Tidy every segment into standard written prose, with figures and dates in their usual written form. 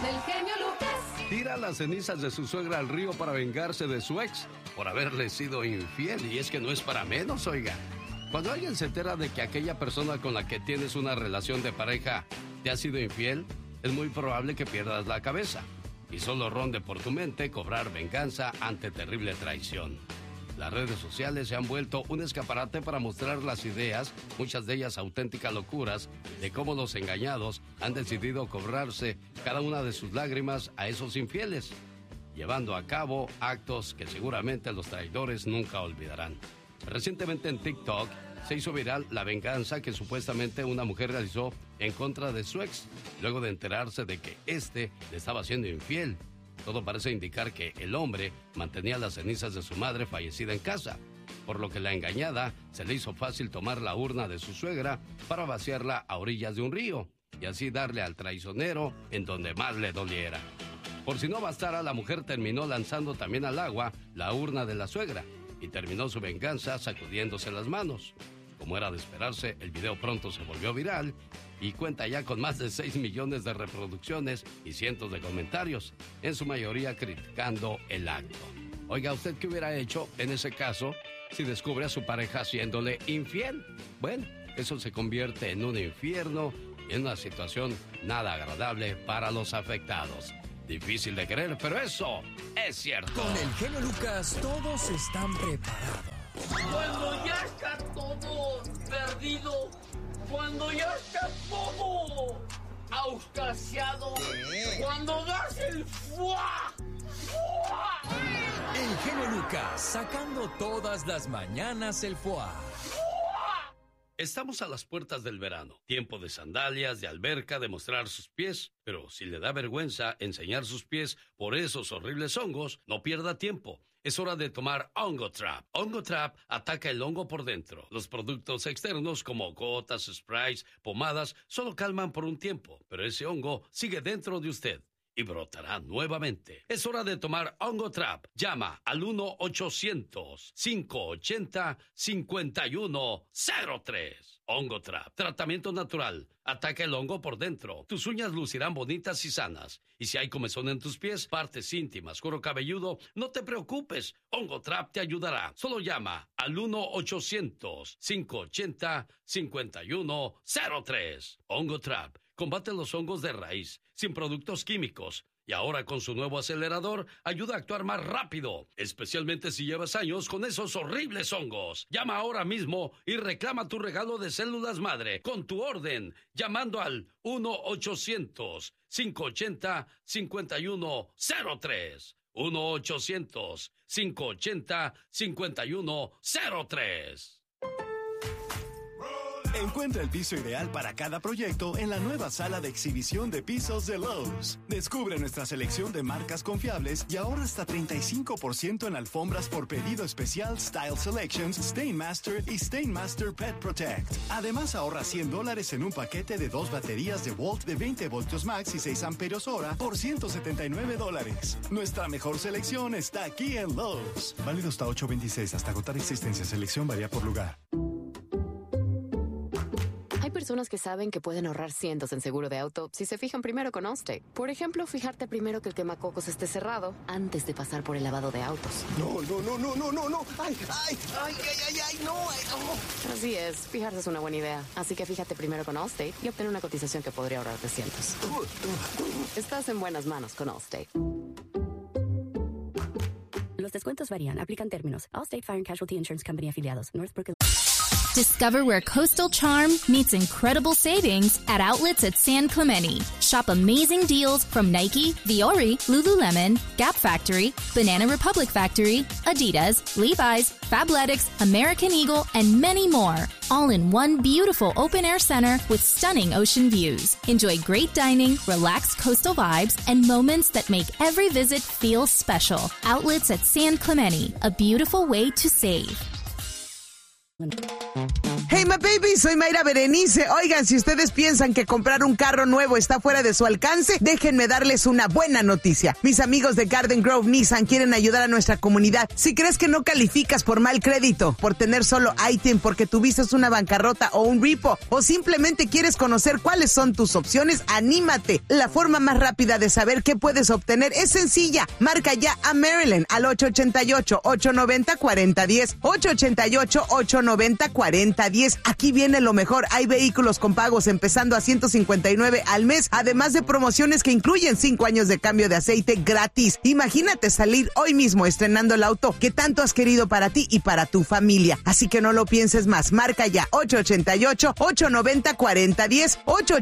del genio Lucas. Tira las cenizas de su suegra al río para vengarse de su ex por haberle sido infiel. Y es que no es para menos, oiga. Cuando alguien se entera de que aquella persona con la que tienes una relación de pareja te ha sido infiel, es muy probable que pierdas la cabeza y solo ronde por tu mente cobrar venganza ante terrible traición. Las redes sociales se han vuelto un escaparate para mostrar las ideas, muchas de ellas auténticas locuras, de cómo los engañados han decidido cobrarse cada una de sus lágrimas a esos infieles, llevando a cabo actos que seguramente los traidores nunca olvidarán. Recientemente en TikTok se hizo viral la venganza que supuestamente una mujer realizó en contra de su ex, luego de enterarse de que éste le estaba siendo infiel. Todo parece indicar que el hombre mantenía las cenizas de su madre fallecida en casa, por lo que la engañada se le hizo fácil tomar la urna de su suegra para vaciarla a orillas de un río y así darle al traicionero en donde más le doliera. Por si no bastara, la mujer terminó lanzando también al agua la urna de la suegra y terminó su venganza sacudiéndose las manos. Como era de esperarse, el video pronto se volvió viral y cuenta ya con más de 6 millones de reproducciones y cientos de comentarios, en su mayoría criticando el acto. Oiga, ¿usted qué hubiera hecho en ese caso si descubre a su pareja haciéndole infiel? Bueno, eso se convierte en un infierno y en una situación nada agradable para los afectados. Difícil de creer, pero eso es cierto. Con el genio Lucas todos están preparados. Cuando ya está todo perdido, cuando ya está todo auscasiado, cuando das el ¡fua! ¡Fua! El genio Lucas sacando todas las mañanas el foie. Estamos a las puertas del verano, tiempo de sandalias, de alberca, de mostrar sus pies. Pero si le da vergüenza enseñar sus pies por esos horribles hongos, no pierda tiempo. Es hora de tomar Hongo Trap. Hongo Trap ataca el hongo por dentro. Los productos externos como gotas, sprays, pomadas, solo calman por un tiempo, pero ese hongo sigue dentro de usted y brotará nuevamente. Es hora de tomar Hongo Trap. Llama al 1-800-580-5103. Hongo Trap. Tratamiento natural. Ataca el hongo por dentro. Tus uñas lucirán bonitas y sanas. Y si hay comezón en tus pies, partes íntimas, cuero cabelludo, no te preocupes. Hongo Trap te ayudará. Solo llama al 1-800-580-5103. Hongo Trap. Combate los hongos de raíz, sin productos químicos. Y ahora con su nuevo acelerador, ayuda a actuar más rápido, especialmente si llevas años con esos horribles hongos. Llama ahora mismo y reclama tu regalo de células madre con tu orden, llamando al 1-800-580-5103. 1-800-580-5103. Encuentra el piso ideal para cada proyecto en la nueva sala de exhibición de pisos de Lowe's. Descubre nuestra selección de marcas confiables y ahorra hasta 35% en alfombras por pedido especial Style Selections, Stainmaster y Stainmaster Pet Protect. Además, ahorra $100 en un paquete de 2 baterías de Volt de 20 voltios max y 6 amperios hora por $179. Nuestra mejor selección está aquí en Lowe's. Válido hasta 8/26. Hasta agotar existencia. Selección varía por lugar. Hay personas que saben que pueden ahorrar cientos en seguro de auto si se fijan primero con Allstate. Por ejemplo, fijarte primero que el quemacocos esté cerrado antes de pasar por el lavado de autos. No. ¡Ay, no! Así es, fijarse es una buena idea. Así que fíjate primero con Allstate y obtén una cotización que podría ahorrarte cientos. Estás en buenas manos con Allstate. Los descuentos varían. Aplican términos. Allstate Fire and Casualty Insurance Company afiliados. Northbrook. Discover where coastal charm meets incredible savings at outlets at San Clemente. Shop amazing deals from Nike, Viore, Lululemon, Gap Factory, Banana Republic Factory, Adidas, Levi's, Fabletics, American Eagle, and many more. All in one beautiful open-air center with stunning ocean views. Enjoy great dining, relaxed coastal vibes, and moments that make every visit feel special. Outlets at San Clemente, a beautiful way to save. Hey, my baby, soy Mayra Berenice. Oigan, si ustedes piensan que comprar un carro nuevo está fuera de su alcance, déjenme darles una buena noticia. Mis amigos de Garden Grove Nissan quieren ayudar a nuestra comunidad. Si crees que no calificas por mal crédito, por tener solo ITIN, porque tuviste una bancarrota o un repo, o simplemente quieres conocer cuáles son tus opciones, anímate. La forma más rápida de saber qué puedes obtener es sencilla. Marca ya a Maryland al 888-890-4010. 888-890-4010. Aquí viene lo mejor. Hay vehículos con pagos empezando a $159 al mes, además de promociones que incluyen 5 años de cambio de aceite gratis. Imagínate salir hoy mismo estrenando el auto que tanto has querido para ti y para tu familia. Así que no lo pienses más. Marca ya 888-890-4010,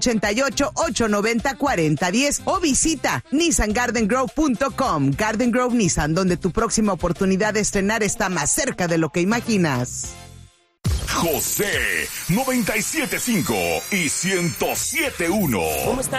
888-890-4010 o visita NissanGardenGrove.com. Garden Grove Nissan, donde tu próxima oportunidad de estrenar está más cerca de lo que imaginas. José 97.5 y 107.1. ¿Cómo estás?